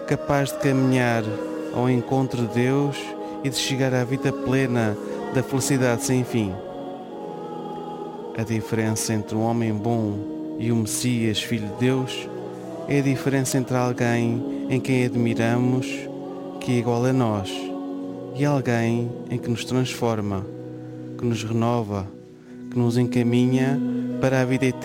capaz de caminhar ao encontro de Deus e de chegar à vida plena da felicidade sem fim. A diferença entre um homem bom e o Messias, Filho de Deus, é a diferença entre alguém em quem admiramos, que é igual a nós, e alguém em que nos transforma, que nos renova, que nos encaminha para a vida eterna.